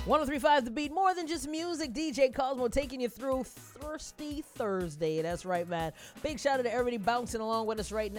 103.5 The Beat, more than just music. DJ Cosmo taking you through Thirsty Thursday. That's right, man. Big shout out to everybody bouncing along with us right now.